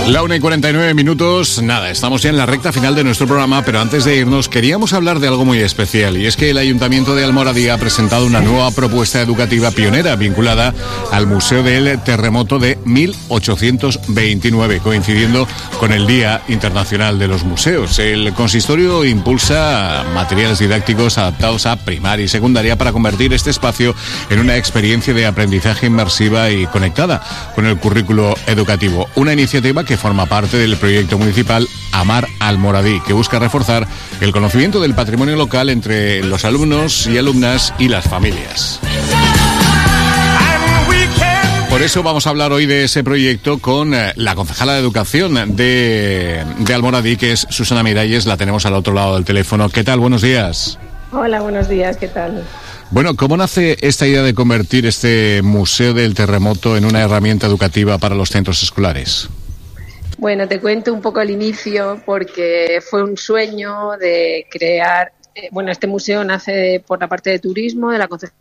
La 1:49. Nada, estamos ya en la recta final de nuestro programa, pero antes de irnos queríamos hablar de algo muy especial, y es que el Ayuntamiento de Almoradí ha presentado una nueva propuesta educativa pionera vinculada al Museo del Terremoto de 1829, coincidiendo con el Día Internacional de los Museos. El consistorio impulsa materiales didácticos adaptados a primaria y secundaria para convertir este espacio en una experiencia de aprendizaje inmersiva y conectada con el currículo educativo. Una iniciativa que forma parte del proyecto municipal Amar Almoradí, que busca reforzar el conocimiento del patrimonio local entre los alumnos y alumnas y las familias. Por eso vamos a hablar hoy de ese proyecto con la concejala de Educación de Almoradí, que es Susana Miralles. La tenemos al otro lado del teléfono. ¿Qué tal? Buenos días. Hola, buenos días. ¿Qué tal? Bueno, ¿cómo nace esta idea de convertir este Museo del Terremoto en una herramienta educativa para los centros escolares? Bueno, te cuento un poco el inicio, porque fue un sueño de crear... este museo nace por la parte de turismo de la Concejalía.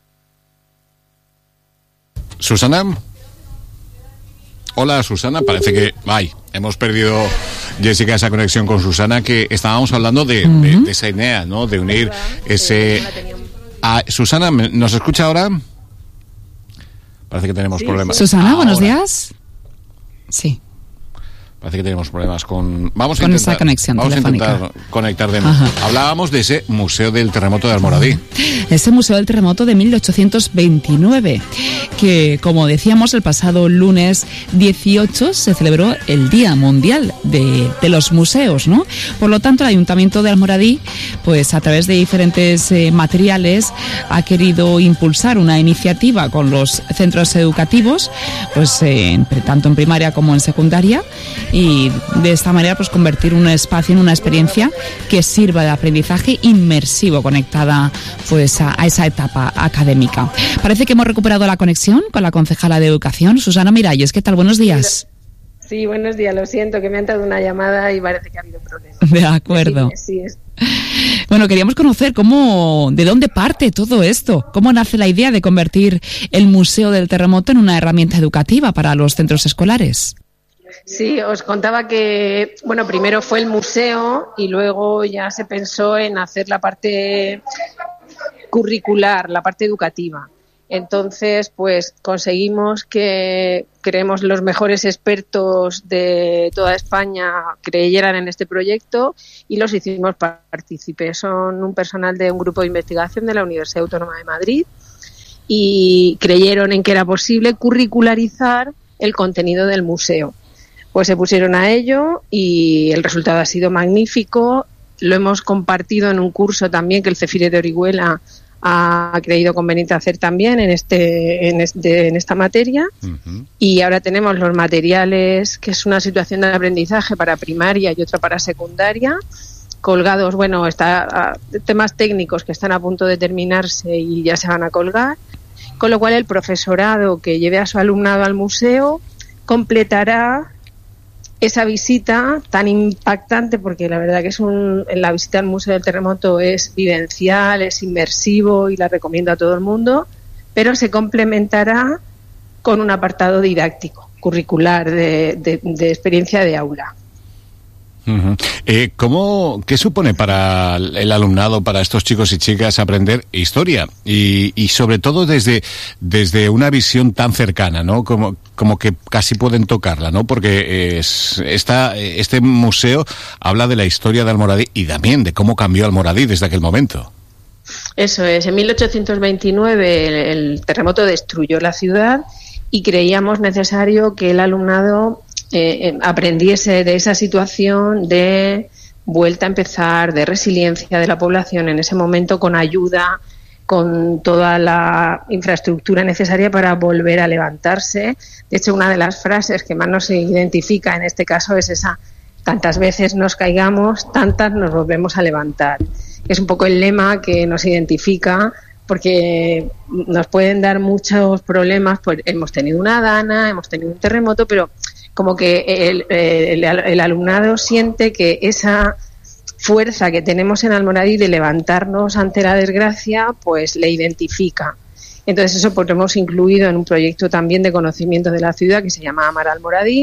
¿Susana? Hola, Susana. Parece que... hemos perdido, Jessica, esa conexión con Susana, que estábamos hablando de esa idea, ¿no? De unir ese... Susana, ¿nos escucha ahora? Parece que tenemos problemas. Susana, buenos días. Sí. Parece que tenemos problemas con... Vamos a esa conexión telefónica. A intentar conectar de nuevo. Hablábamos de ese Museo del Terremoto de Almoradí. Ese Museo del Terremoto de 1829, que, como decíamos, el pasado lunes 18 se celebró el Día Mundial de los Museos, ¿no? Por lo tanto, el Ayuntamiento de Almoradí, pues a través de diferentes materiales, ha querido impulsar una iniciativa con los centros educativos, pues tanto en primaria como en secundaria, y de esta manera pues convertir un espacio en una experiencia que sirva de aprendizaje inmersivo, conectada pues a esa etapa académica. Parece que hemos recuperado la conexión con la concejala de Educación, Susana Miralles. ¿Qué tal? Buenos días. Sí, buenos días. Lo siento, que me han dado una llamada y parece que ha habido problemas. De acuerdo. Sí, es. Bueno, queríamos conocer de dónde parte todo esto, cómo nace la idea de convertir el Museo del Terremoto en una herramienta educativa para los centros escolares. Sí, os contaba que, primero fue el museo y luego ya se pensó en hacer la parte curricular, la parte educativa. Entonces, pues conseguimos que creemos los mejores expertos de toda España creyeran en este proyecto y los hicimos partícipes. Son un personal de un grupo de investigación de la Universidad Autónoma de Madrid y creyeron en que era posible curricularizar el contenido del museo. Pues se pusieron a ello y el resultado ha sido magnífico. Lo hemos compartido en un curso también que el Cefire de Orihuela ha creído conveniente hacer también en esta materia. Uh-huh. Y ahora tenemos los materiales, que es una situación de aprendizaje para primaria y otra para secundaria, colgados, temas técnicos que están a punto de terminarse y ya se van a colgar, con lo cual el profesorado que lleve a su alumnado al museo completará esa visita tan impactante, porque la verdad que la visita al Museo del Terremoto es vivencial, es inmersivo y la recomiendo a todo el mundo, pero se complementará con un apartado didáctico, curricular, de experiencia de aula. Uh-huh. ¿Qué supone para el alumnado, para estos chicos y chicas, aprender historia y sobre todo desde una visión tan cercana, ¿no? Como que casi pueden tocarla, ¿no? Porque este museo habla de la historia de Almoradí y también de cómo cambió Almoradí desde aquel momento. Eso es. En 1829 el terremoto destruyó la ciudad y creíamos necesario que el alumnado aprendiese de esa situación de vuelta a empezar, de resiliencia de la población en ese momento, con ayuda, con toda la infraestructura necesaria para volver a levantarse. De hecho, una de las frases que más nos identifica en este caso es esa: tantas veces nos caigamos, tantas nos volvemos a levantar. Es un poco el lema que nos identifica, porque nos pueden dar muchos problemas. Pues hemos tenido una dana, hemos tenido un terremoto, pero como que el alumnado siente que esa fuerza que tenemos en Almoradí de levantarnos ante la desgracia, pues le identifica. Entonces eso pues lo hemos incluido en un proyecto también de conocimiento de la ciudad que se llama Amar Almoradí,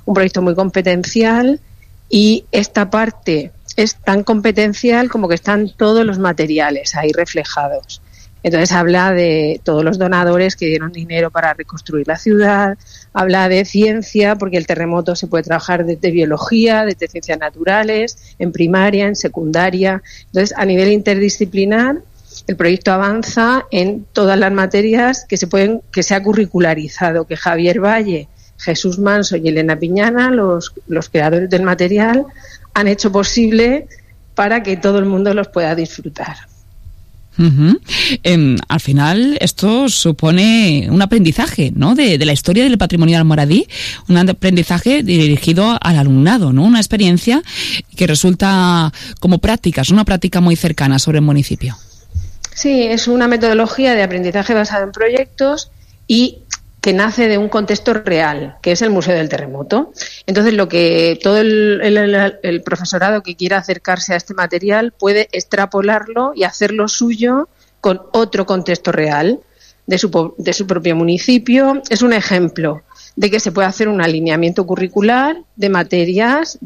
un proyecto muy competencial, y esta parte es tan competencial como que están todos los materiales ahí reflejados. Entonces habla de todos los donadores que dieron dinero para reconstruir la ciudad, habla de ciencia, porque el terremoto se puede trabajar desde biología, desde ciencias naturales, en primaria, en secundaria. Entonces, a nivel interdisciplinar, el proyecto avanza en todas las materias que se ha curricularizado, que Javier Valle, Jesús Manso y Elena Piñana, los creadores del material, han hecho posible para que todo el mundo los pueda disfrutar. Uh-huh. Al final esto supone un aprendizaje, ¿no?, de la historia del patrimonio almoradí, un aprendizaje dirigido al alumnado, ¿no?, una experiencia que resulta como prácticas, una práctica muy cercana sobre el municipio. Sí, es una metodología de aprendizaje basada en proyectos y que nace de un contexto real, que es el Museo del Terremoto. Entonces, lo que todo el profesorado que quiera acercarse a este material puede extrapolarlo y hacerlo suyo con otro contexto real de su propio municipio. Es un ejemplo de que se puede hacer un alineamiento curricular de materias,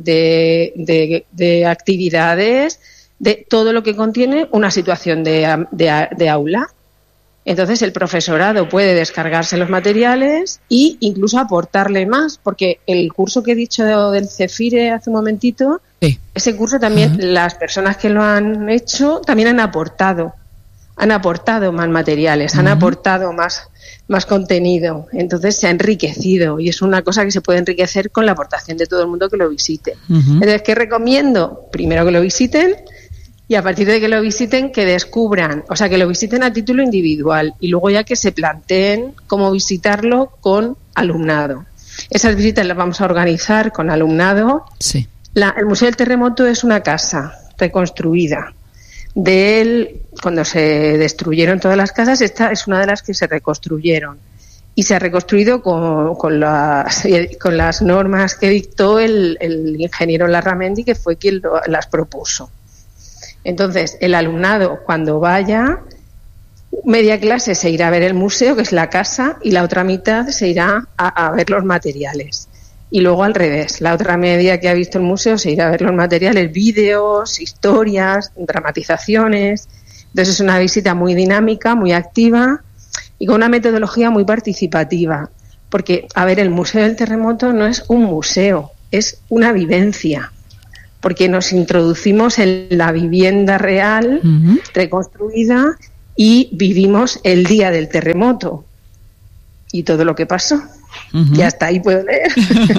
de actividades, de todo lo que contiene una situación de aula. Entonces el profesorado puede descargarse los materiales e incluso aportarle más, porque el curso que he dicho del CEFIRE hace un momentito, sí, ese curso también, las personas que lo han hecho también han aportado más materiales, han aportado más contenido. Entonces se ha enriquecido y es una cosa que se puede enriquecer con la aportación de todo el mundo que lo visite. Entonces, ¿qué recomiendo? Primero que lo visiten. Y a partir de que lo visiten, que descubran, o sea, que lo visiten a título individual y luego ya que se planteen cómo visitarlo con alumnado. Esas visitas las vamos a organizar con alumnado. Sí. El Museo del Terremoto es una casa reconstruida. Cuando se destruyeron todas las casas, esta es una de las que se reconstruyeron. Y se ha reconstruido con las normas que dictó el ingeniero Larramendi, que fue quien las propuso. Entonces, el alumnado, cuando vaya, media clase se irá a ver el museo, que es la casa, y la otra mitad se irá a ver los materiales. Y luego al revés, la otra media que ha visto el museo se irá a ver los materiales, vídeos, historias, dramatizaciones. Entonces es una visita muy dinámica, muy activa y con una metodología muy participativa. Porque, a ver, el Museo del Terremoto no es un museo, es una vivencia. Porque nos introducimos en la vivienda real, reconstruida, y vivimos el día del terremoto y todo lo que pasó. Y hasta ahí puedo leer.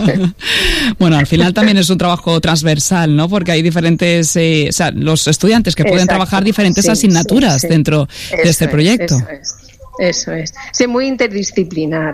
Bueno, al final también es un trabajo transversal, ¿no? Porque hay diferentes, los estudiantes que pueden trabajar diferentes asignaturas dentro de este proyecto. Eso es. Sí, muy interdisciplinar.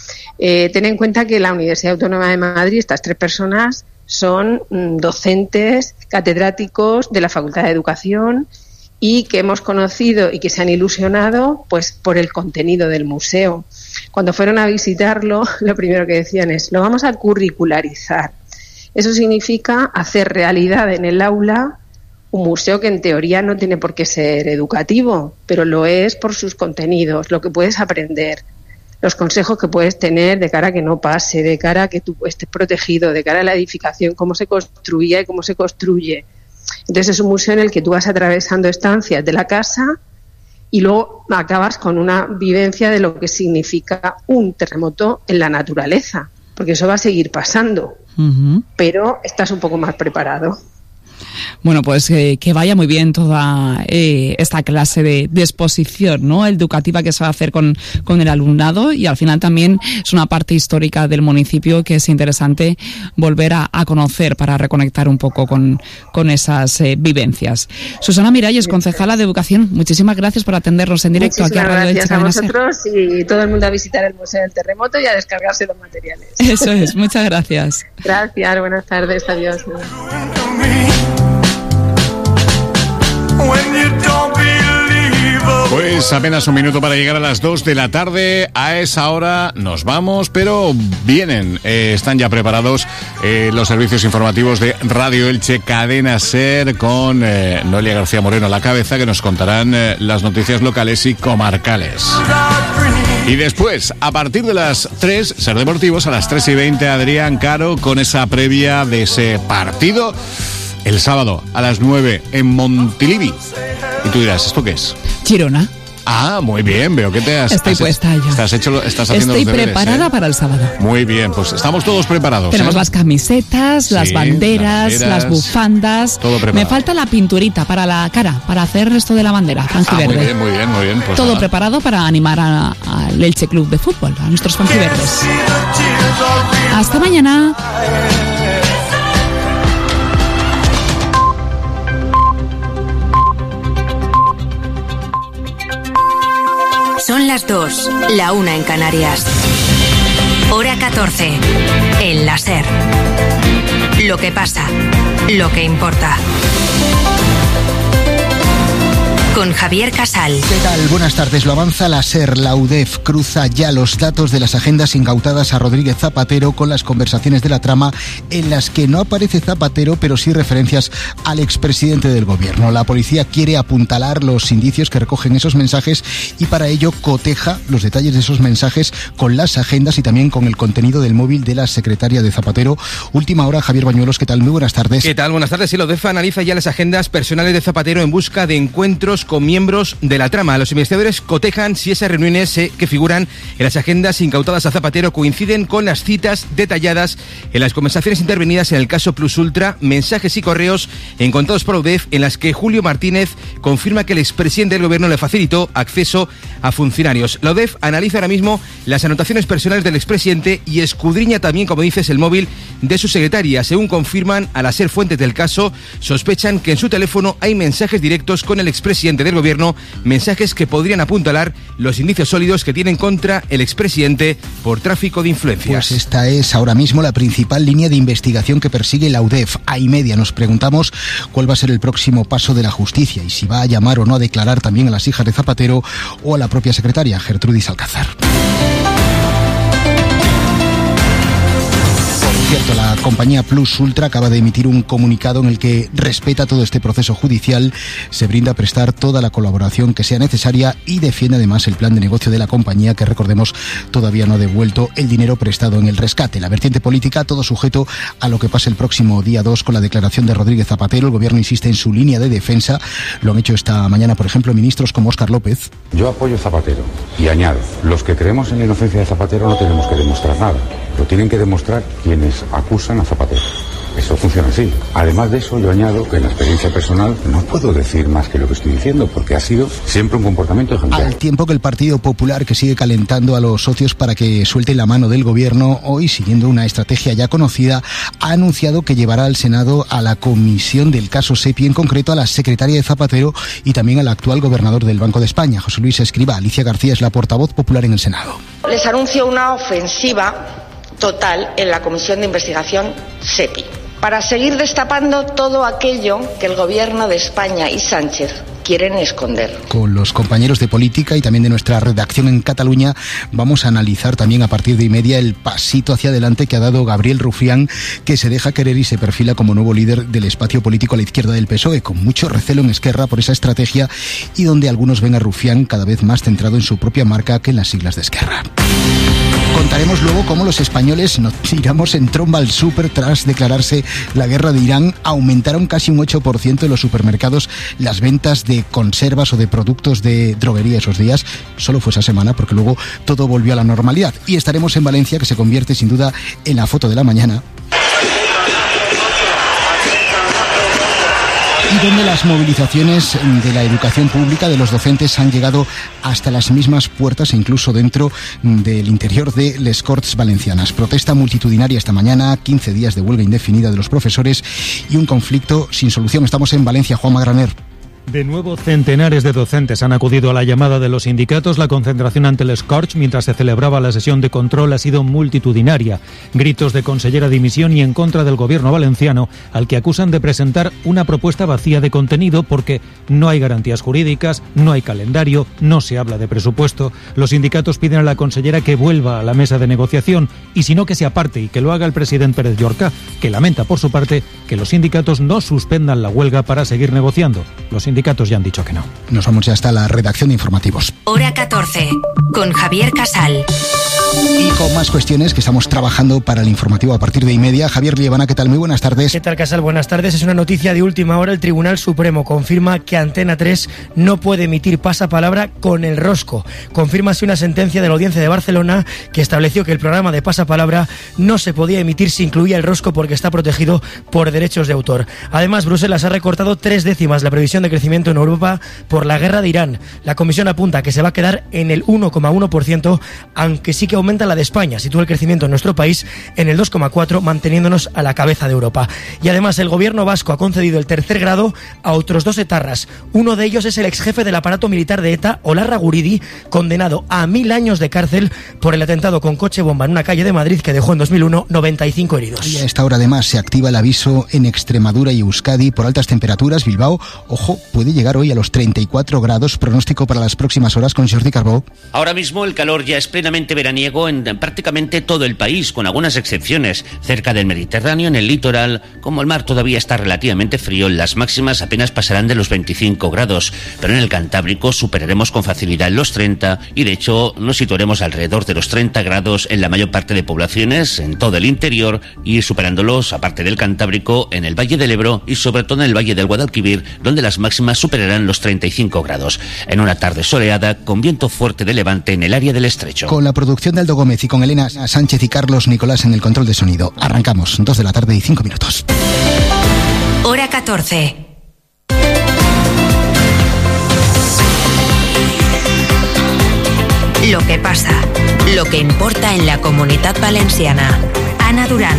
Ten en cuenta que la Universidad Autónoma de Madrid, estas 3 personas, son docentes, catedráticos de la Facultad de Educación y que hemos conocido y que se han ilusionado pues por el contenido del museo. Cuando fueron a visitarlo, lo primero que decían es: lo vamos a curricularizar. Eso significa hacer realidad en el aula un museo que en teoría no tiene por qué ser educativo, pero lo es por sus contenidos, lo que puedes aprender, los consejos que puedes tener de cara a que no pase, de cara a que tú estés protegido, de cara a la edificación, cómo se construía y cómo se construye. Entonces es un museo en el que tú vas atravesando estancias de la casa y luego acabas con una vivencia de lo que significa un terremoto en la naturaleza, porque eso va a seguir pasando, pero estás un poco más preparado. Bueno, pues que vaya muy bien toda esta clase de exposición, ¿no?, educativa que se va a hacer con el alumnado, y al final también es una parte histórica del municipio que es interesante volver a conocer para reconectar un poco con esas vivencias. Susana Miralles, concejala de Educación, muchísimas gracias por atendernos en directo aquí a Radio Elche. Gracias a vosotros y todo el mundo a visitar el Museo del Terremoto y a descargarse los materiales. Eso es, muchas gracias. Gracias, buenas tardes, adiós. Pues apenas un minuto para llegar a las 2 de la tarde. A esa hora nos vamos, pero vienen, están ya preparados los servicios informativos de Radio Elche Cadena SER con Noelia García Moreno a la cabeza, que nos contarán las noticias locales y comarcales. Y después, a partir de las 3, Ser Deportivos, a las 3:20, Adrián Caro con esa previa de ese partido el sábado a las 9 en Montilivi. Y tú dirás, ¿esto qué es? Girona. Ah, muy bien, veo que te has... Estoy puesta ya. Estás haciendo Estoy los deberes, preparada para el sábado. Muy bien, pues estamos todos preparados. Tenemos las camisetas, las banderas, las bufandas. Todo preparado. Me falta la pinturita para la cara, para hacer esto de la bandera franjiverde. Muy bien. Pues todo preparado para animar al Elche Club de Fútbol, a nuestros franjiverdes. Hasta mañana. Son las 2, la 1 en Canarias. Hora 14, en la SER. Lo que pasa, lo que importa. Con Javier Casal. ¿Qué tal? Buenas tardes. Lo avanza la SER. La UDEF cruza ya los datos de las agendas incautadas a Rodríguez Zapatero con las conversaciones de la trama en las que no aparece Zapatero, pero sí referencias al expresidente del gobierno. La policía quiere apuntalar los indicios que recogen esos mensajes y para ello coteja los detalles de esos mensajes con las agendas y también con el contenido del móvil de la secretaria de Zapatero. Última hora, Javier Bañuelos. ¿Qué tal? Muy buenas tardes. ¿Qué tal? Buenas tardes. Sí, la UDEF analiza ya las agendas personales de Zapatero en busca de encuentros con miembros de la trama. Los investigadores cotejan si esas reuniones que figuran en las agendas incautadas a Zapatero coinciden con las citas detalladas en las conversaciones intervenidas en el caso Plus Ultra, mensajes y correos encontrados por UDEF en las que Julio Martínez confirma que el expresidente del gobierno le facilitó acceso a funcionarios. La UDEF analiza ahora mismo las anotaciones personales del expresidente y escudriña también, como dices, el móvil de su secretaria. Según confirman a las fuentes del caso, sospechan que en su teléfono hay mensajes directos con el expresidente del gobierno, mensajes que podrían apuntalar los indicios sólidos que tienen contra el expresidente por tráfico de influencias. Pues esta es ahora mismo la principal línea de investigación que persigue la UDEF. A y media nos preguntamos cuál va a ser el próximo paso de la justicia y si va a llamar o no a declarar también a las hijas de Zapatero o a la propia secretaria, Gertrudis Alcázar. Cierto, la compañía Plus Ultra acaba de emitir un comunicado en el que respeta todo este proceso judicial, se brinda a prestar toda la colaboración que sea necesaria y defiende además el plan de negocio de la compañía que, recordemos, todavía no ha devuelto el dinero prestado en el rescate. La vertiente política, todo sujeto a lo que pase el próximo día 2 con la declaración de Rodríguez Zapatero. El gobierno insiste en su línea de defensa. Lo han hecho esta mañana, por ejemplo, ministros como Óscar López. Yo apoyo a Zapatero y añado, los que creemos en la inocencia de Zapatero no tenemos que demostrar nada. Lo tienen que demostrar quienes acusan a Zapatero. Eso funciona así. Además de eso, yo añado que en la experiencia personal no puedo decir más que lo que estoy diciendo, porque ha sido siempre un comportamiento ejemplar. Al tiempo que el Partido Popular, que sigue calentando a los socios para que suelten la mano del gobierno, hoy, siguiendo una estrategia ya conocida, ha anunciado que llevará al Senado a la comisión del caso SEPI, en concreto a la secretaria de Zapatero y también al actual gobernador del Banco de España, José Luis Escrivá. Alicia García es la portavoz popular en el Senado. Les anuncio una ofensiva total en la Comisión de Investigación SEPI, para seguir destapando todo aquello que el Gobierno de España y Sánchez quieren esconder. Con los compañeros de política y también de nuestra redacción en Cataluña vamos a analizar también a partir de y media el pasito hacia adelante que ha dado Gabriel Rufián, que se deja querer y se perfila como nuevo líder del espacio político a la izquierda del PSOE, con mucho recelo en Esquerra por esa estrategia y donde algunos ven a Rufián cada vez más centrado en su propia marca que en las siglas de Esquerra. Contaremos luego cómo los españoles nos tiramos en tromba al súper tras declararse la guerra de Irán. Aumentaron casi un 8% en los supermercados las ventas de conservas o de productos de droguería esos días. Solo fue esa semana porque luego todo volvió a la normalidad. Y estaremos en Valencia, que se convierte sin duda en la foto de la mañana. Y donde las movilizaciones de la educación pública, de los docentes, han llegado hasta las mismas puertas e incluso dentro del interior de les Corts Valencianas. Protesta multitudinaria esta mañana, 15 días de huelga indefinida de los profesores y un conflicto sin solución. Estamos en Valencia, Juanma Graner. De nuevo, centenares de docentes han acudido a la llamada de los sindicatos. La concentración ante el Scorch, mientras se celebraba la sesión de control, ha sido multitudinaria. Gritos de consellera dimisión y en contra del gobierno valenciano, al que acusan de presentar una propuesta vacía de contenido porque no hay garantías jurídicas, no hay calendario, no se habla de presupuesto. Los sindicatos piden a la consellera que vuelva a la mesa de negociación y si no, que se aparte y que lo haga el presidente Pérez Llorca, que lamenta por su parte que los sindicatos no suspendan la huelga para seguir negociando. Los sindicatos sindicatos ya han dicho que no. Nos vamos ya hasta la redacción de informativos. Hora 14, con Javier Casal. Y con más cuestiones que estamos trabajando para el informativo a partir de 1:30. Javier Liebana, ¿qué tal? Muy buenas tardes. ¿Qué tal, Casal? Buenas tardes. Es una noticia de última hora. El Tribunal Supremo confirma que Antena 3 no puede emitir pasapalabra con el rosco. Confirma así una sentencia de la Audiencia de Barcelona que estableció que el programa de pasapalabra no se podía emitir si incluía el rosco porque está protegido por derechos de autor. Además, Bruselas ha recortado 3 décimas la previsión de crecimiento en Europa por la guerra de Irán. La Comisión apunta que se va a quedar en el 1,1%, aunque sí que aumenta la de España. Sitúa el crecimiento en nuestro país en el 2,4%, manteniéndonos a la cabeza de Europa. Y además, el gobierno vasco ha concedido el 3er grado a otros 2 etarras. Uno de ellos es el exjefe del aparato militar de ETA, Olarra Guridi, condenado a 1000 años de cárcel por el atentado con coche bomba en una calle de Madrid que dejó en 2001 95 heridos. Y a esta hora además se activa el aviso en Extremadura y Euskadi por altas temperaturas. Bilbao, ojo, puede llegar hoy a los 34 grados. Pronóstico para las próximas horas con Jordi Carbó. Ahora mismo el calor ya es plenamente veraniego en prácticamente todo el país, con algunas excepciones. Cerca del Mediterráneo, en el litoral, como el mar todavía está relativamente frío, las máximas apenas pasarán de los 25 grados, pero en el Cantábrico superaremos con facilidad los 30 y de hecho nos situaremos alrededor de los 30 grados en la mayor parte de poblaciones, en todo el interior, y superándolos, aparte del Cantábrico, en el Valle del Ebro y sobre todo en el Valle del Guadalquivir, donde las máximas superarán los 35 grados. En una tarde soleada, con viento fuerte de levante en el área del Estrecho. Con la producción de Aldo Gómez y con Elena Sánchez y Carlos Nicolás en el control de sonido. Arrancamos, 2:05 p.m. Hora 14. Lo que pasa, lo que importa en la Comunitat Valenciana. Ana Durán.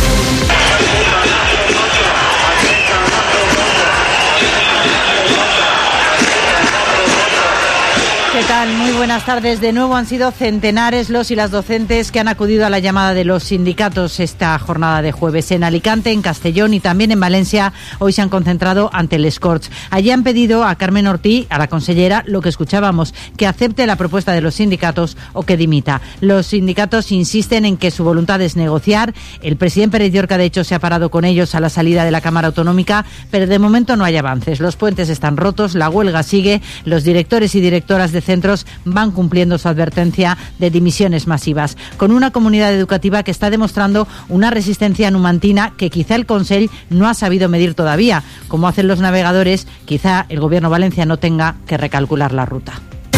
¿Qué tal? Muy buenas tardes. De nuevo han sido centenares los y las docentes que han acudido a la llamada de los sindicatos esta jornada de jueves. En Alicante, en Castellón y también en Valencia hoy se han concentrado ante el Scorch. Allí han pedido a Carmen Ortí, a la consellera, lo que escuchábamos, que acepte la propuesta de los sindicatos o que dimita. Los sindicatos insisten en que su voluntad es negociar. El presidente Pérez Llorca, de hecho, se ha parado con ellos a la salida de la Cámara Autonómica, pero de momento no hay avances. Los puentes están rotos, la huelga sigue, los directores y directoras de centros van cumpliendo su advertencia de dimisiones masivas, con una comunidad educativa que está demostrando una resistencia numantina que quizá el Consell no ha sabido medir todavía. Como hacen los navegadores, quizá el gobierno valenciano tenga que recalcular la ruta.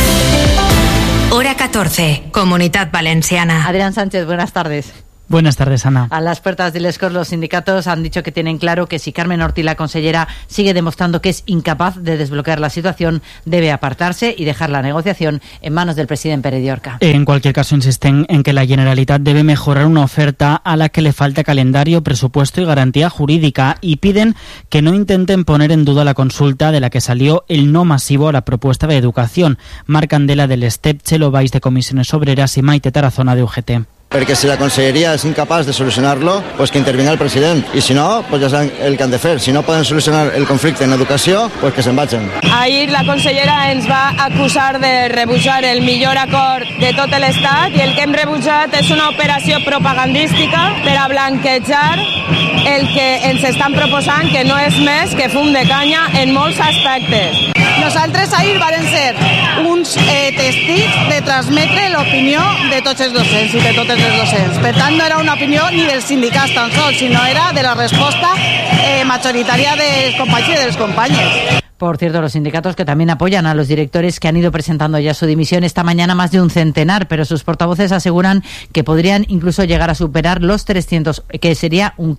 Hora 14, Comunitat Valenciana. Adrián Sánchez, buenas tardes. Buenas tardes, Ana. A las puertas del Scorch, los sindicatos han dicho que tienen claro que si Carmen Ortí, la consellera, sigue demostrando que es incapaz de desbloquear la situación, debe apartarse y dejar la negociación en manos del presidente Pérez Llorca. En cualquier caso, insisten en que la Generalitat debe mejorar una oferta a la que le falta calendario, presupuesto y garantía jurídica, y piden que no intenten poner en duda la consulta de la que salió el no masivo a la propuesta de educación. Marc Candela del STEP, Chelo Valls de Comisiones Obreras y Maite Tarazona de UGT. Perquè si la conselleria és incapaç de solucionar-lo, pues que intervinga el president. I si no, pues ja saben el que han de fer. Si no poden solucionar el conflicte en educació, pues que se'n vagin. Ahir la consellera ens va acusar de rebutjar el millor acord de tot l'Estat i el que hem rebutjat és una operació propagandística per a blanquejar el que ens estan proposant, que no és més que fum de canya en molts aspectes. Nosaltres ahir varen ser uns testits de transmetre l'opinió de tots els docents i de totes les docents. Per tant, no era una opinió ni dels sindicats tan sols, sinó era de la resposta majoritària dels companys i dels companyes. Por cierto, los sindicatos que también apoyan a los directores que han ido presentando ya su dimisión esta mañana, más de un centenar, pero sus portavoces aseguran que podrían incluso llegar a superar los 300, que sería un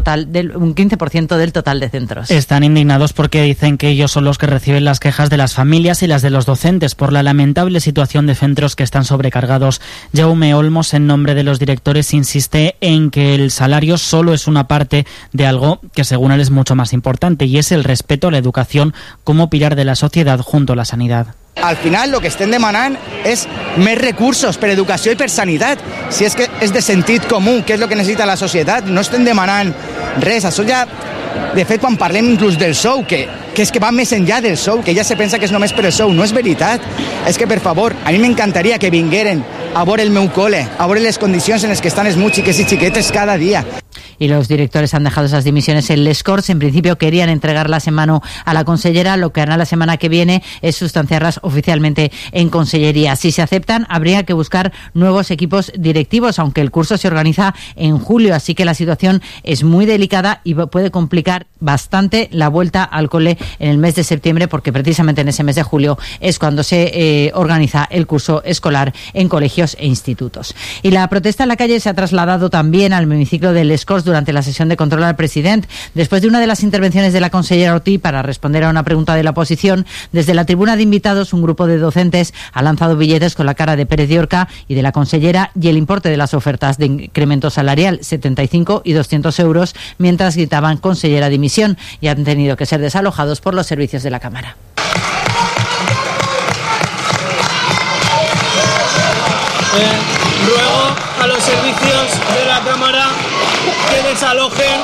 15% del total de centros. Están indignados porque dicen que ellos son los que reciben las quejas de las familias y las de los docentes por la lamentable situación de centros que están sobrecargados. Jaume Olmos, en nombre de los directores, insiste en que el salario solo es una parte de algo que según él es mucho más importante, y es el respeto a la educación como pilar de la societat junto a la sanitat. Al final el que estem demanant és més recursos per educació i per sanitat. Si és que és de sentit comú, que és el que necessita la societat, no estem demanant res. Això ja, de fet, quan parlem inclús del sou, que és que va més enllà del sou, que ja se pensa que és només per el sou, no és veritat. És que, per favor, a mi m'encantaria que vingueren a veure el meu cole, a veure les condicions en les que estan els meus xiquets i xiquetes cada dia. Y los directores han dejado esas dimisiones en Les Corts. En principio querían entregarlas en mano a la consellera. Lo que hará la semana que viene es sustanciarlas oficialmente en consellería. Si se aceptan, habría que buscar nuevos equipos directivos, aunque el curso se organiza en julio, así que la situación es muy delicada y puede complicar bastante la vuelta al cole en el mes de septiembre, porque precisamente en ese mes de julio es cuando se organiza el curso escolar en colegios e institutos. Y la protesta en la calle se ha trasladado también al hemiciclo de Les Corts durante la sesión de control al presidente. Después de una de las intervenciones de la consellera Ortí para responder a una pregunta de la oposición, desde la tribuna de invitados un grupo de docentes ha lanzado billetes con la cara de Pérez Llorca y de la consellera y el importe de las ofertas de incremento salarial, 75 y 200 euros, mientras gritaban consellera dimisión, y han tenido que ser desalojados por los servicios de la Cámara. Ruego a los servicios de la Cámara que desalojen,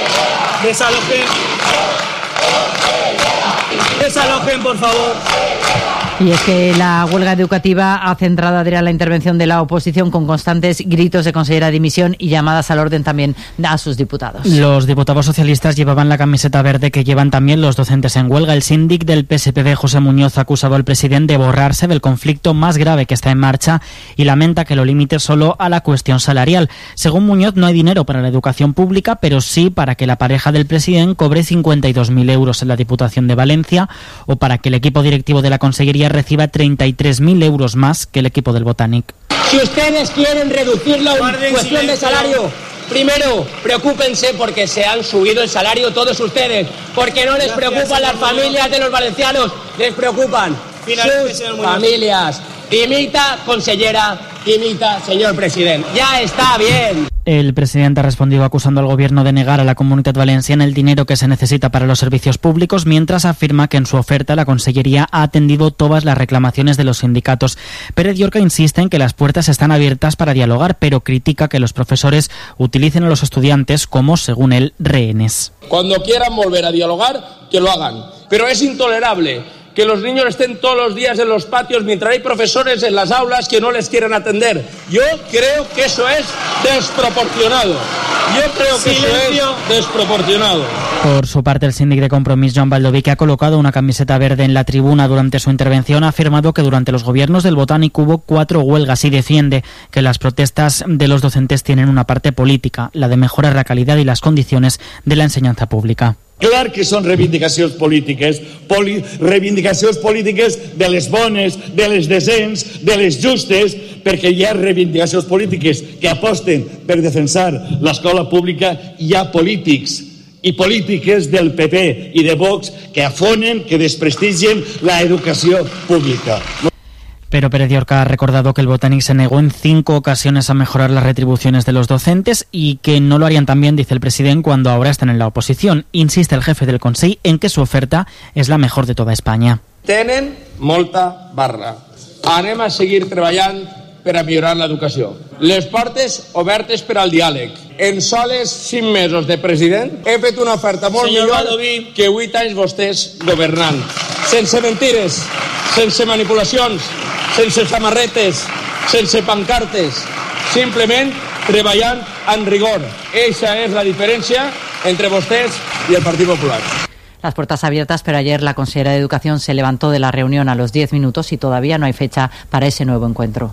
por favor. Y es que la huelga educativa ha centrado, Adrián, la intervención de la oposición con constantes gritos de consellera dimisión y llamadas al orden también a sus diputados. Los diputados socialistas llevaban la camiseta verde que llevan también los docentes en huelga. El síndic del PSPB, José Muñoz, ha acusado al presidente de borrarse del conflicto más grave que está en marcha y lamenta que lo limite solo a la cuestión salarial. Según Muñoz, no hay dinero para la educación pública, pero sí para que la pareja del presidente cobre 52.000 euros en la Diputación de Valencia o para que el equipo directivo de la Consellería reciba 33.000 euros más que el equipo del Botànic. Si ustedes quieren reducir la cuestión de salario, primero preocúpense porque se han subido el salario todos ustedes, porque no les preocupan las familias de los valencianos, les preocupan sus familias. Dimita, consellera, dimita, señor presidente. Ya está bien. El presidente ha respondido acusando al gobierno de negar a la Comunitat Valenciana el dinero que se necesita para los servicios públicos, mientras afirma que en su oferta la Consellería ha atendido todas las reclamaciones de los sindicatos. Pérez Llorca insiste en que las puertas están abiertas para dialogar, pero critica que los profesores utilicen a los estudiantes como, según él, rehenes. Cuando quieran volver a dialogar, que lo hagan. Pero es intolerable que los niños estén todos los días en los patios mientras hay profesores en las aulas que no les quieren atender. Yo creo que eso es desproporcionado. Por su parte, el síndic de Compromís, Joan Baldoví, que ha colocado una camiseta verde en la tribuna durante su intervención, ha afirmado que durante los gobiernos del Botànic hubo 4 huelgas y defiende que las protestas de los docentes tienen una parte política, la de mejorar la calidad y las condiciones de la enseñanza pública. Clar que són reivindicacions polítiques de les bones, de les decents, de les justes, perquè hi ha reivindicacions polítiques que aposten per defensar l'escola pública, hi ha polítics i polítiques del PP i de Vox que afonen, que desprestigien l'educació pública. Pero Pérez Llorca ha recordado que el Botànic se negó en 5 ocasiones a mejorar las retribuciones de los docentes y que no lo harían también, dice el presidente, cuando ahora están en la oposición. Insiste el jefe del Consell en que su oferta es la mejor de toda España. Tenen molta barra. Anem a seguir treballant per a millorar l'educació. Les portes obertes per al diàleg. En soles 5 mesos de president he fet una oferta molt millor que 8 anys vostès governant. Sense mentires, sense manipulacions, sense samarretes, sense pancartes, simplement treballant amb rigor. Eixa és la diferència entre vostès i el Partit Popular. Las puertas abiertas, pero ayer la consejera de Educación se levantó de la reunión a los 10 minutos y todavía no hay fecha para ese nuevo encuentro.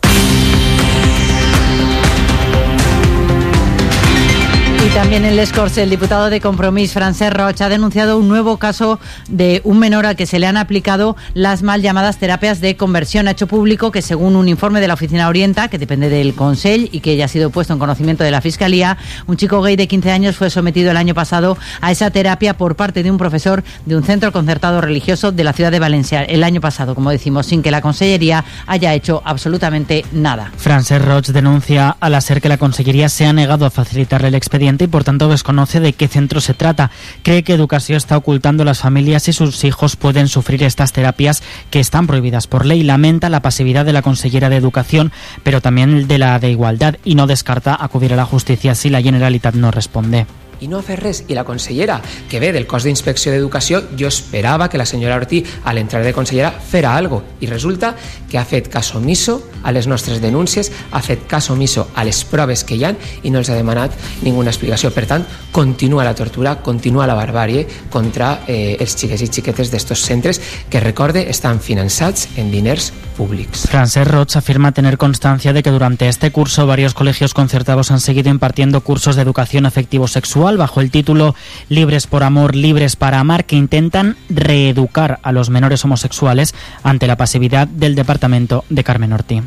Y también en Les Corts, el diputado de Compromís, Francesc Roig, ha denunciado un nuevo caso de un menor al que se le han aplicado las mal llamadas terapias de conversión. Ha hecho público que, según un informe de la Oficina Orienta, que depende del Consell y que ya ha sido puesto en conocimiento de la Fiscalía, un chico gay de 15 años fue sometido el año pasado a esa terapia por parte de un profesor de un centro concertado religioso de la ciudad de Valencia. El año pasado, como decimos, sin que la Consellería haya hecho absolutamente nada. Francesc Roig denuncia a la SER que la Consellería se ha negado a facilitarle el expediente y por tanto desconoce de qué centro se trata. Cree que Educación está ocultando a las familias y sus hijos pueden sufrir estas terapias que están prohibidas por ley. Lamenta la pasividad de la consellera de Educación, pero también de la de Igualdad, y no descarta acudir a la justicia si la Generalitat no responde. i no ha fet res. I la consellera, que ve del cos d'inspecció d'educació, jo esperava que la senyora Ortí, a l'entrada de consellera, fera algo. I resulta que ha fet cas omiso a les nostres denúncies, ha fet cas omiso a les proves que hi ha i no els ha demanat ninguna explicació. Per tant, continua la tortura, continua la barbàrie contra els xiquets i xiquetes d'estos centres que, recorde, estan finançats en diners públics. Francesc Roig afirma tener constancia de que durante este curso varios colegios concertados han seguido impartiendo cursos de educación afectivo-sexual bajo el título Libres por Amor, Libres para Amar, que intentan reeducar a los menores homosexuales ante la pasividad del Departamento de Carmen Ortí.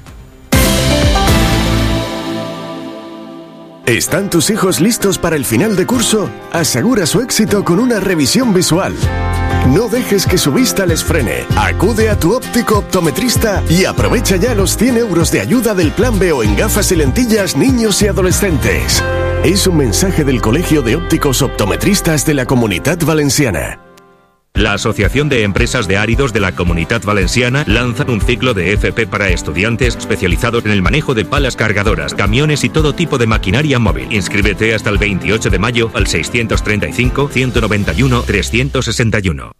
¿Están tus hijos listos para el final de curso? Asegura su éxito con una revisión visual. No dejes que su vista les frene. Acude a tu óptico optometrista y aprovecha ya los 100 euros de ayuda del Plan B o en gafas y lentillas niños y adolescentes. Es un mensaje del Colegio de Ópticos Optometristas de la Comunitat Valenciana. La Asociación de Empresas de Áridos de la Comunitat Valenciana lanza un ciclo de FP para estudiantes especializados en el manejo de palas cargadoras, camiones y todo tipo de maquinaria móvil. Inscríbete hasta el 28 de mayo al 635 191 361.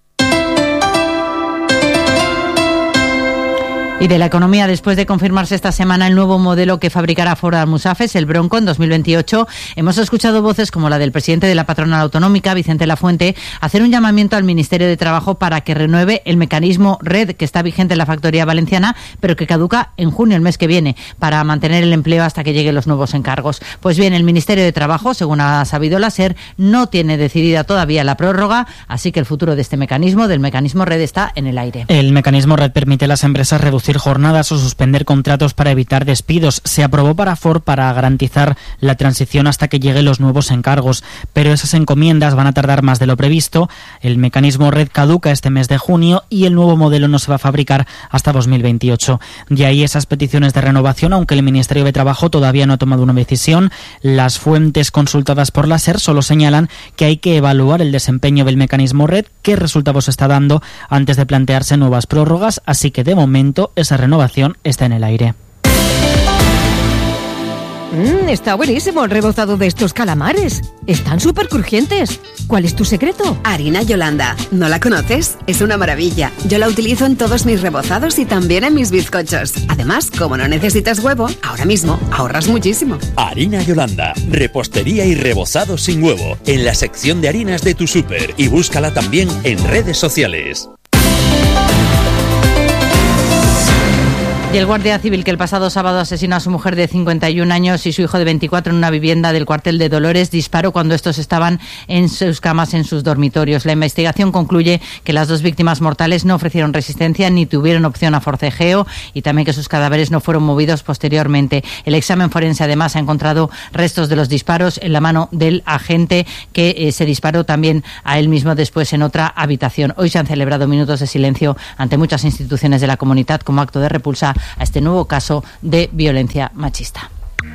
Y de la economía, después de confirmarse esta semana el nuevo modelo que fabricará Ford Almusafes, el Bronco, en 2028, hemos escuchado voces como la del presidente de la patronal autonómica, Vicente Lafuente, hacer un llamamiento al Ministerio de Trabajo para que renueve el mecanismo RED que está vigente en la factoría valenciana, pero que caduca en junio, el mes que viene, para mantener el empleo hasta que lleguen los nuevos encargos. Pues bien, el Ministerio de Trabajo, según ha sabido la SER, no tiene decidida todavía la prórroga, así que el futuro de este mecanismo, del mecanismo RED, está en el aire. El mecanismo RED permite a las empresas reducir jornadas o suspender contratos para evitar despidos. Se aprobó para Ford para garantizar la transición hasta que lleguen los nuevos encargos, pero esas encomiendas van a tardar más de lo previsto. El mecanismo RED caduca este mes de junio y el nuevo modelo no se va a fabricar hasta 2028. De ahí esas peticiones de renovación, aunque el Ministerio de Trabajo todavía no ha tomado una decisión. Las fuentes consultadas por la SER solo señalan que hay que evaluar el desempeño del mecanismo RED, qué resultados está dando antes de plantearse nuevas prórrogas, así que de momento esa renovación está en el aire. Está buenísimo el rebozado de estos calamares. Están súper crujientes. ¿Cuál es tu secreto? Harina Yolanda. ¿No la conoces? Es una maravilla. Yo la utilizo en todos mis rebozados y también en mis bizcochos. Además, como no necesitas huevo, ahora mismo ahorras muchísimo. Harina Yolanda. Repostería y rebozado sin huevo. En la sección de harinas de tu súper. Y búscala también en redes sociales. Y el guardia civil que el pasado sábado asesinó a su mujer de 51 años y su hijo de 24 en una vivienda del cuartel de Dolores disparó cuando estos estaban en sus camas en sus dormitorios. La investigación concluye que las dos víctimas mortales no ofrecieron resistencia ni tuvieron opción a forcejeo y también que sus cadáveres no fueron movidos posteriormente. El examen forense además ha encontrado restos de los disparos en la mano del agente que se disparó también a él mismo después en otra habitación. Hoy se han celebrado minutos de silencio ante muchas instituciones de la comunidad como acto de repulsa a este nuevo caso de violencia machista.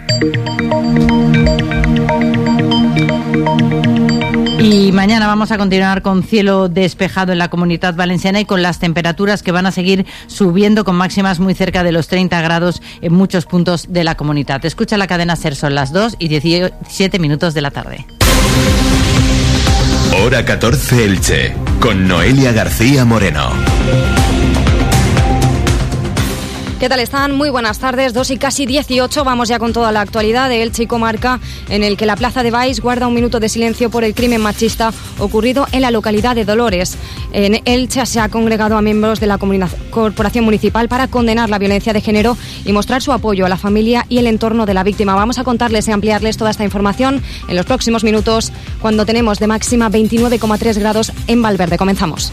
Y mañana vamos a continuar con cielo despejado en la Comunidad Valenciana y con las temperaturas que van a seguir subiendo con máximas muy cerca de los 30 grados en muchos puntos de la comunidad. Escucha la cadena SER, son las 2:17 de la tarde. Hora 14 Elche, con Noelia García Moreno. ¿Qué tal están? Muy buenas tardes, 2:18. Vamos ya con toda la actualidad de Elche y comarca, en el que la Plaza de Baix guarda un minuto de silencio por el crimen machista ocurrido en la localidad de Dolores. En Elche se ha congregado a miembros de la Corporación Municipal para condenar la violencia de género y mostrar su apoyo a la familia y el entorno de la víctima. Vamos a contarles y ampliarles toda esta información en los próximos minutos, cuando tenemos de máxima 29,3 grados en Valverde. Comenzamos.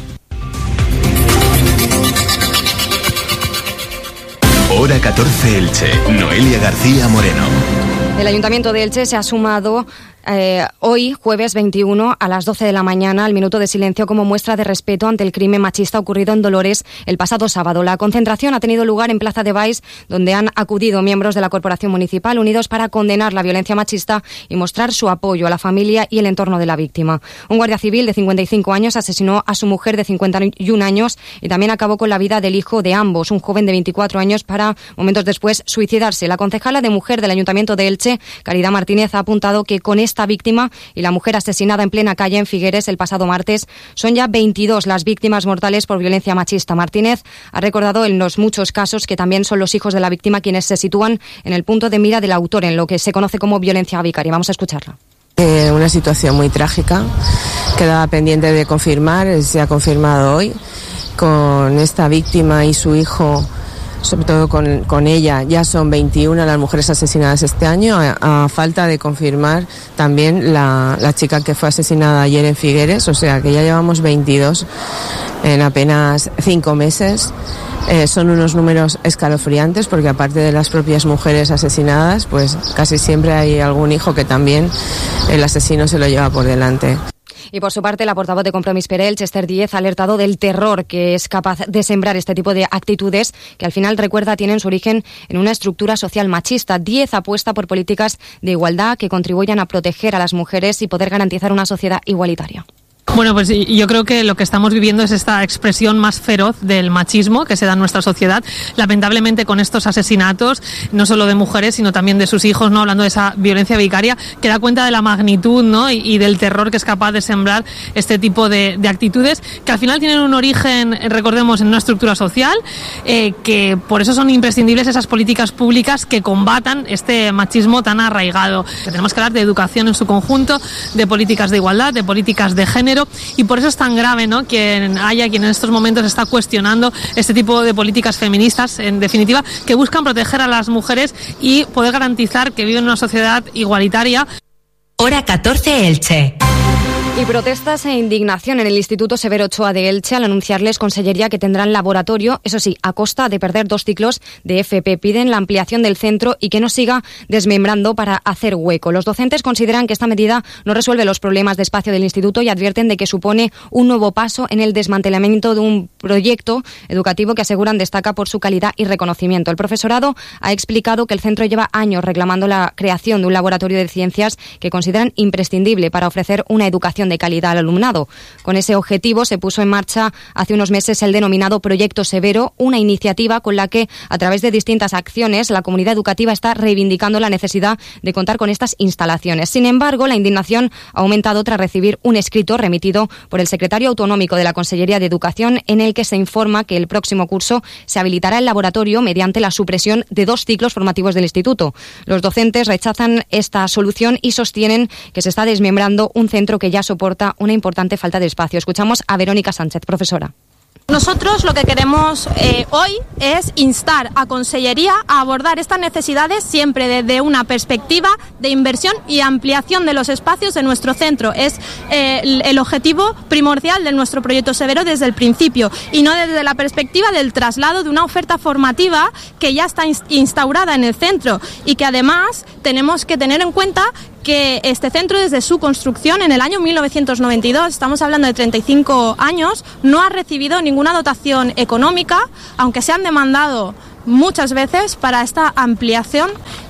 Hora 14 Elche, Noelia García Moreno. El Ayuntamiento de Elche se ha sumado hoy, jueves 21, a las 12 de la mañana, al minuto de silencio como muestra de respeto ante el crimen machista ocurrido en Dolores el pasado sábado. La concentración ha tenido lugar en Plaza de Baix, donde han acudido miembros de la Corporación Municipal unidos para condenar la violencia machista y mostrar su apoyo a la familia y el entorno de la víctima. Un guardia civil de 55 años asesinó a su mujer de 51 años y también acabó con la vida del hijo de ambos, un joven de 24 años, para momentos después suicidarse. La concejala de Mujer del Ayuntamiento de Elche, Caridad Martínez, ha apuntado que con esta víctima y la mujer asesinada en plena calle en Figueres el pasado martes. Son ya 22 las víctimas mortales por violencia machista. Martínez ha recordado en los muchos casos que también son los hijos de la víctima quienes se sitúan en el punto de mira del autor, en lo que se conoce como violencia vicaria. Vamos a escucharla. Una situación muy trágica, quedaba pendiente de confirmar, se ha confirmado hoy, con esta víctima y su hijo, sobre todo con ella, ya son 21 las mujeres asesinadas este año, a falta de confirmar también la chica que fue asesinada ayer en Figueres, o sea que ya llevamos 22 en apenas 5 meses. Son unos números escalofriantes porque aparte de las propias mujeres asesinadas, pues casi siempre hay algún hijo que también el asesino se lo lleva por delante. Y por su parte, la portavoz de Compromís per Elche, Esther Díez, ha alertado del terror que es capaz de sembrar este tipo de actitudes que al final, recuerda, tienen su origen en una estructura social machista. Díez apuesta por políticas de igualdad que contribuyan a proteger a las mujeres y poder garantizar una sociedad igualitaria. Bueno, pues yo creo que lo que estamos viviendo es esta expresión más feroz del machismo que se da en nuestra sociedad. Lamentablemente con estos asesinatos, no solo de mujeres, sino también de sus hijos, ¿no? Hablando de esa violencia vicaria, que da cuenta de la magnitud, ¿no? y del terror que es capaz de sembrar este tipo de actitudes, que al final tienen un origen, recordemos, en una estructura social, que por eso son imprescindibles esas políticas públicas que combatan este machismo tan arraigado. Que tenemos que hablar de educación en su conjunto, de políticas de igualdad, de políticas de género. Y por eso es tan grave, ¿no?, quien en estos momentos está cuestionando este tipo de políticas feministas, en definitiva, que buscan proteger a las mujeres y poder garantizar que viven en una sociedad igualitaria. Hora 14 Elche. Y protestas e indignación en el Instituto Severo Ochoa de Elche al anunciarles Consellería que tendrán laboratorio, eso sí, a costa de perder 2 ciclos de FP. Piden la ampliación del centro y que no siga desmembrando para hacer hueco. Los docentes consideran que esta medida no resuelve los problemas de espacio del instituto y advierten de que supone un nuevo paso en el desmantelamiento de un proyecto educativo que aseguran destaca por su calidad y reconocimiento. El profesorado ha explicado que el centro lleva años reclamando la creación de un laboratorio de ciencias que consideran imprescindible para ofrecer una educación de calidad al alumnado. Con ese objetivo se puso en marcha hace unos meses el denominado Proyecto Severo, una iniciativa con la que, a través de distintas acciones, la comunidad educativa está reivindicando la necesidad de contar con estas instalaciones. Sin embargo, la indignación ha aumentado tras recibir un escrito remitido por el secretario autonómico de la Consellería de Educación en el que se informa que el próximo curso se habilitará el laboratorio mediante la supresión de 2 ciclos formativos del instituto. Los docentes rechazan esta solución y sostienen que se está desmembrando un centro que ya soporta una importante falta de espacio. Escuchamos a Verónica Sánchez, profesora. Nosotros lo que queremos hoy es instar a Consellería a abordar estas necesidades siempre desde una perspectiva de inversión y ampliación de los espacios de nuestro centro. Es el objetivo primordial de nuestro proyecto Severo desde el principio y no desde la perspectiva del traslado de una oferta formativa que ya está instaurada en el centro y que además tenemos que tener en cuenta que este centro desde su construcción en el año 1992, estamos hablando de 35 años, no ha recibido ninguna dotación económica, aunque se han demandado muchas veces para esta ampliación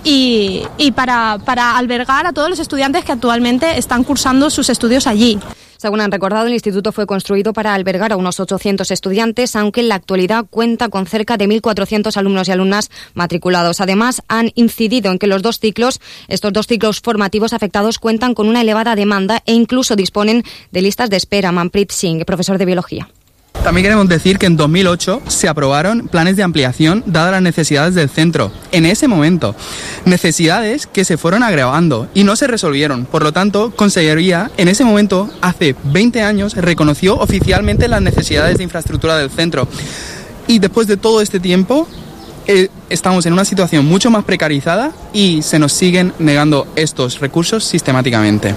y para albergar a todos los estudiantes que actualmente están cursando sus estudios allí. Según han recordado, el instituto fue construido para albergar a unos 800 estudiantes, aunque en la actualidad cuenta con cerca de 1.400 alumnos y alumnas matriculados. Además, han incidido en que estos dos ciclos formativos afectados cuentan con una elevada demanda e incluso disponen de listas de espera. Manpreet Singh, profesor de biología. También queremos decir que en 2008 se aprobaron planes de ampliación dadas las necesidades del centro. En ese momento, necesidades que se fueron agravando y no se resolvieron. Por lo tanto, Consellería en ese momento, hace 20 años, reconoció oficialmente las necesidades de infraestructura del centro. Y después de todo este tiempo, estamos en una situación mucho más precarizada y se nos siguen negando estos recursos sistemáticamente.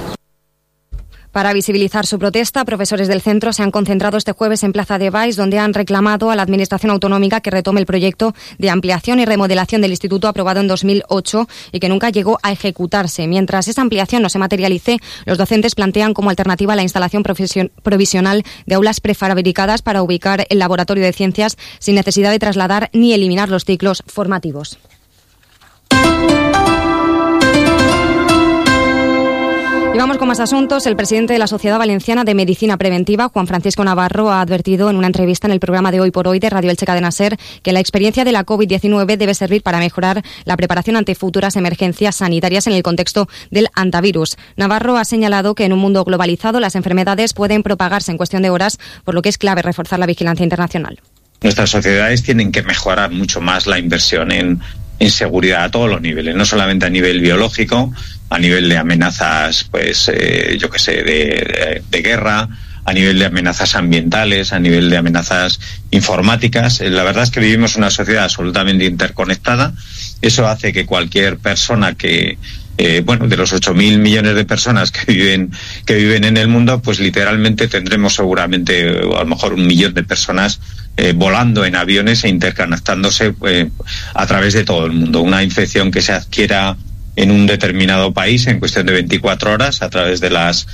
Para visibilizar su protesta, profesores del centro se han concentrado este jueves en Plaza de Baix, donde han reclamado a la Administración autonómica que retome el proyecto de ampliación y remodelación del instituto aprobado en 2008 y que nunca llegó a ejecutarse. Mientras esa ampliación no se materialice, los docentes plantean como alternativa la instalación provisional de aulas prefabricadas para ubicar el laboratorio de ciencias sin necesidad de trasladar ni eliminar los ciclos formativos. Y vamos con más asuntos. El presidente de la Sociedad Valenciana de Medicina Preventiva, Juan Francisco Navarro, ha advertido en una entrevista en el programa de Hoy por Hoy de Radio Elche Cadena SER que la experiencia de la COVID-19 debe servir para mejorar la preparación ante futuras emergencias sanitarias en el contexto del antivirus. Navarro ha señalado que en un mundo globalizado las enfermedades pueden propagarse en cuestión de horas, por lo que es clave reforzar la vigilancia internacional. Nuestras sociedades tienen que mejorar mucho más la inversión en seguridad a todos los niveles, no solamente a nivel biológico, a nivel de amenazas, de guerra, a nivel de amenazas ambientales, a nivel de amenazas informáticas. La verdad es que vivimos una sociedad absolutamente interconectada. Eso hace que cualquier persona que de los 8.000 millones de personas que viven en el mundo, pues literalmente tendremos seguramente a lo mejor 1 millón de personas volando en aviones e interconectándose a través de todo el mundo. Una infección que se adquiera en un determinado país en cuestión de 24 horas a través de las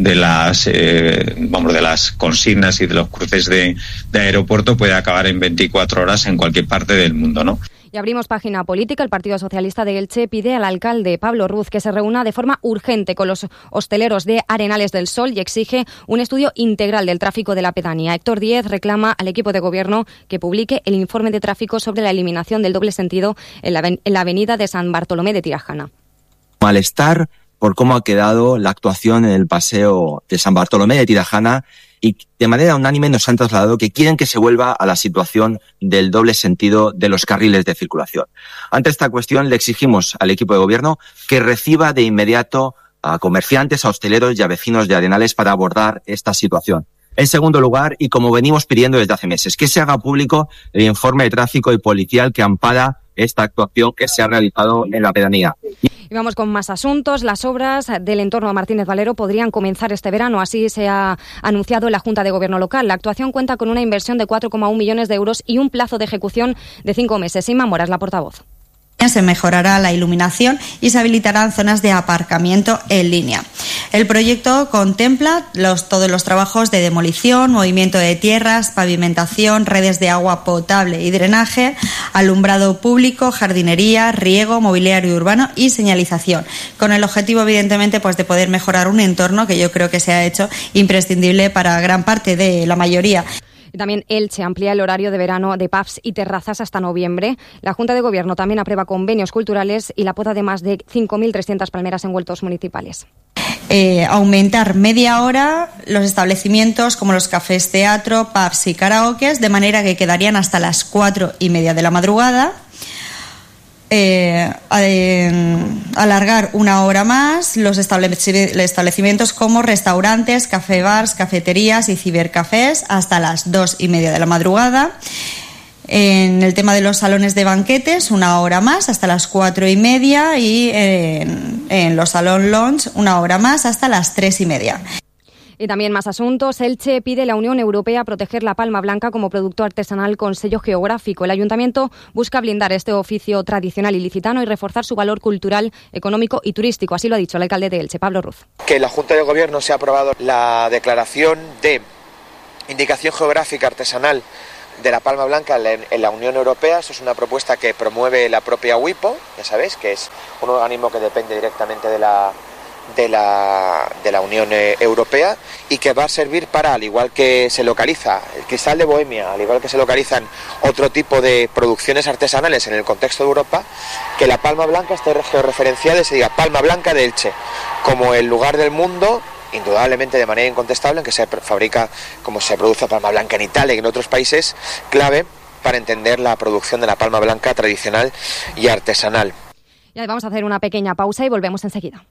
consignas y de los cruces de aeropuerto puede acabar en 24 horas en cualquier parte del mundo, ¿no? Y abrimos página política. El Partido Socialista de Elche pide al alcalde Pablo Ruz que se reúna de forma urgente con los hosteleros de Arenales del Sol y exige un estudio integral del tráfico de la pedanía. Héctor Díez reclama al equipo de gobierno que publique el informe de tráfico sobre la eliminación del doble sentido en la avenida de San Bartolomé de Tirajana. Malestar por cómo ha quedado la actuación en el paseo de San Bartolomé de Tirajana, y de manera unánime nos han trasladado que quieren que se vuelva a la situación del doble sentido de los carriles de circulación. Ante esta cuestión le exigimos al equipo de gobierno que reciba de inmediato a comerciantes, a hosteleros y a vecinos de Arenales para abordar esta situación. En segundo lugar, y como venimos pidiendo desde hace meses, que se haga público el informe de tráfico y policial que ampara esta actuación que se ha realizado en la pedanía. Y vamos con más asuntos. Las obras del entorno a Martínez Valero podrían comenzar este verano, así se ha anunciado en la Junta de Gobierno local. La actuación cuenta con una inversión de 4,1 millones de euros y un plazo de ejecución de 5 meses. Inma Mora es la portavoz. Se mejorará la iluminación y se habilitarán zonas de aparcamiento en línea. El proyecto contempla todos los trabajos de demolición, movimiento de tierras, pavimentación, redes de agua potable y drenaje, alumbrado público, jardinería, riego, mobiliario urbano y señalización, con el objetivo evidentemente de poder mejorar un entorno que yo creo que se ha hecho imprescindible para gran parte de la mayoría. Y también Elche amplía el horario de verano de pubs y terrazas hasta noviembre. La Junta de Gobierno también aprueba convenios culturales y la poda de más de 5.300 palmeras en huertos municipales. Aumentar media hora los establecimientos como los cafés, teatro, pubs y karaokes, de manera que quedarían hasta las 4:30 de la madrugada. Alargar 1 hora más los establecimientos como restaurantes, café bars, cafeterías y cibercafés hasta las 2:30 de la madrugada. En el tema de los salones de banquetes, 1 hora más hasta las 4:30 y en los salón lounge 1 hora más hasta las 3:30. Y también más asuntos. Elche pide a la Unión Europea proteger la palma blanca como producto artesanal con sello geográfico. El Ayuntamiento busca blindar este oficio tradicional ilicitano y reforzar su valor cultural, económico y turístico. Así lo ha dicho el alcalde de Elche, Pablo Ruz. Que la Junta de Gobierno se ha aprobado la declaración de indicación geográfica artesanal de la palma blanca en la Unión Europea. Esto es una propuesta que promueve la propia WIPO, ya sabéis, que es un organismo que depende directamente de la Unión Europea, y que va a servir para, al igual que se localiza el cristal de Bohemia, al igual que se localizan otro tipo de producciones artesanales en el contexto de Europa, que la palma blanca esté georreferenciada y se diga Palma Blanca de Elche, como el lugar del mundo, indudablemente de manera incontestable, en que se fabrica, como se produce palma blanca en Italia y en otros países, clave para entender la producción de la palma blanca tradicional y artesanal. Ya vamos a hacer una pequeña pausa y volvemos enseguida.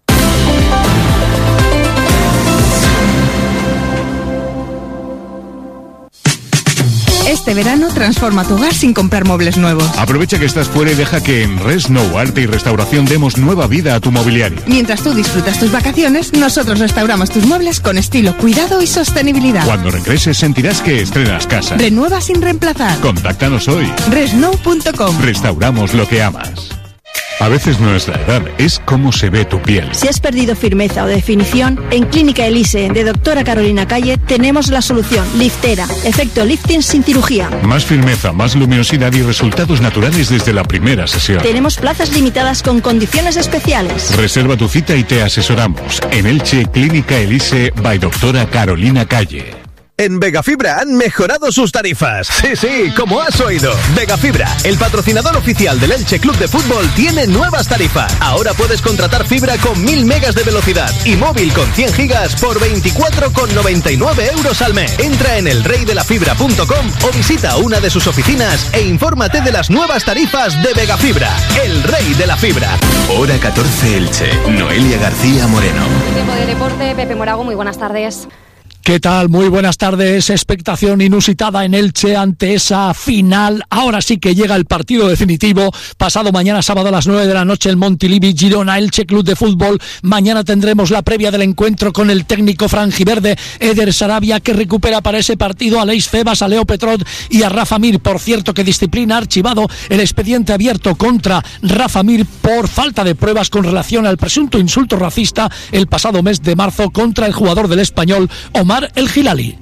Este verano transforma tu hogar sin comprar muebles nuevos. Aprovecha que estás fuera y deja que en Resnow Arte y Restauración demos nueva vida a tu mobiliario. Mientras tú disfrutas tus vacaciones, nosotros restauramos tus muebles con estilo, cuidado y sostenibilidad. Cuando regreses sentirás que estrenas casa. Renueva sin reemplazar. Contáctanos hoy. Resnow.com. Restauramos lo que amas. A veces no es la edad, es cómo se ve tu piel. Si has perdido firmeza o definición, en Clínica Elise de Dra. Carolina Calle tenemos la solución. Liftera, efecto lifting sin cirugía. Más firmeza, más luminosidad y resultados naturales desde la primera sesión. Tenemos plazas limitadas con condiciones especiales. Reserva tu cita y te asesoramos. En Elche, Clínica Elise by Dra. Carolina Calle. En Vegafibra han mejorado sus tarifas. Sí, como has oído. Vegafibra, el patrocinador oficial del Elche Club de Fútbol, tiene nuevas tarifas. Ahora puedes contratar fibra con 1000 megas de velocidad y móvil con 100 gigas por 24,99 euros al mes. Entra en elreydelafibra.com o visita una de sus oficinas e infórmate de las nuevas tarifas de Vegafibra, el rey de la fibra. Hora 14 Elche. Noelia García Moreno. Tiempo de deporte, Pepe Morago, muy buenas tardes. ¿Qué tal? Muy buenas tardes. Expectación inusitada en Elche ante esa final. Ahora sí que llega el partido definitivo. Pasado mañana sábado a las 9 de la noche el Montilivi Girona Elche Club de Fútbol. Mañana tendremos la previa del encuentro con el técnico franjiverde Eder Sarabia, que recupera para ese partido a Leis Febas, a Leo Petrot y a Rafa Mir. Por cierto, que disciplina ha archivado el expediente abierto contra Rafa Mir por falta de pruebas con relación al presunto insulto racista el pasado mes de marzo contra el jugador del Español Omar El Hilali.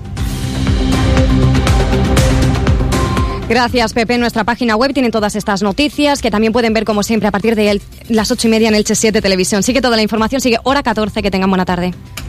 Gracias, Pepe. En nuestra página web tienen todas estas noticias que también pueden ver, como siempre, a partir de las 8:30 en Elche 7 Televisión. Sigue toda la información, sigue Hora 14. Que tengan buena tarde.